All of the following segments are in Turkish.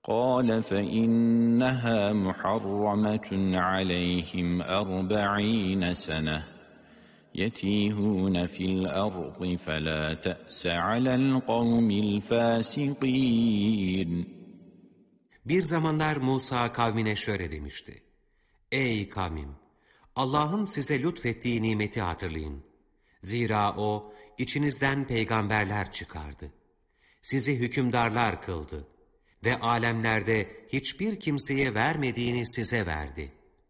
قال فإنها محرمة عليهم 40 سنة يتيهون في الأرض فلا تأس على القوم الفاسقين. Bir zamanlar Musa kavmine şöyle demişti: Ey kavmim! Allah'ın size lütfettiği nimeti hatırlayın. Zira O, içinizden peygamberler çıkardı. Sizi hükümdarlar kıldı ve alemlerde hiçbir kimseye vermediğini size verdi.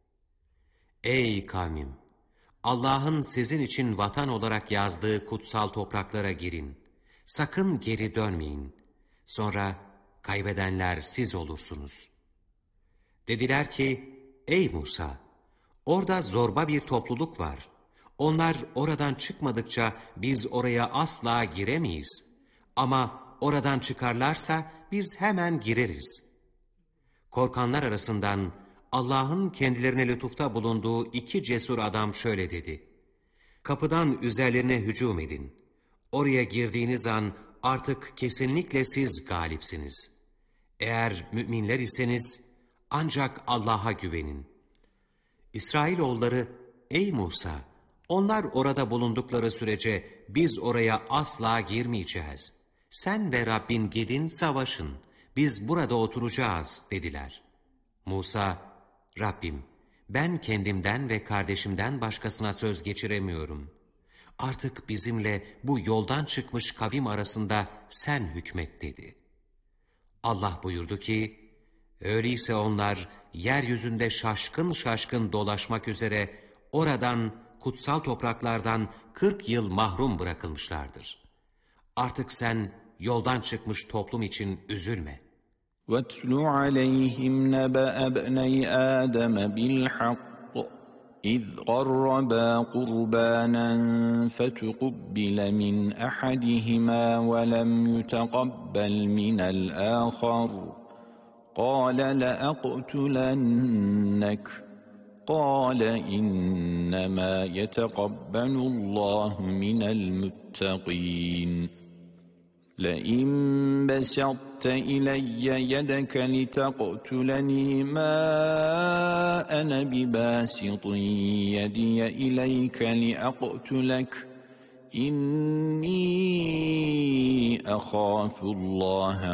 Ey kavmim! Allah'ın sizin için vatan olarak yazdığı kutsal topraklara girin. Sakın geri dönmeyin. Sonra kaybedenler siz olursunuz. Dediler ki, ey Musa! Orada zorba bir topluluk var. Onlar oradan çıkmadıkça biz oraya asla giremeyiz. Ama oradan çıkarlarsa biz hemen gireriz. Korkanlar arasından Allah'ın kendilerine lütufta bulunduğu 2 cesur adam şöyle dedi: Kapıdan üzerlerine hücum edin. Oraya girdiğiniz an artık kesinlikle siz galipsiniz. Eğer müminler iseniz ancak Allah'a güvenin. İsrailoğulları, ey Musa! Onlar orada bulundukları sürece biz oraya asla girmeyeceğiz. Sen ve Rabbin gidin savaşın. Biz burada oturacağız dediler. Musa, Rabbim, ben kendimden ve kardeşimden başkasına söz geçiremiyorum. Artık bizimle bu yoldan çıkmış kavim arasında sen hükmet dedi. Allah buyurdu ki, öyleyse onlar yeryüzünde şaşkın şaşkın dolaşmak üzere oradan, kutsal topraklardan 40 yıl mahrum bırakılmışlardır. Artık sen yoldan çıkmış toplum için üzülme. وَاتْلُ عَلَيْهِمْ نَبَأَ ابْنَيْ آدَمَ بِالْحَقِّ إِذْ قَرَّبَا قُرْبَانًا فَتُقُبِّلَ مِنْ أَحَدِهِمَا وَلَمْ يُتَقَبَّلْ مِنَ الْآخَرِ قَالَ لَأَقْتُلَنَّكَ قَالَ إِنَّمَا يَتَقَبَّلُ اللّٰهُ مِنَ الْمُتَّقِينَ لئن بسطت إلي يدك لتقتلني ما أنا بباسط يدي إليك لأقتلك إني أخاف الله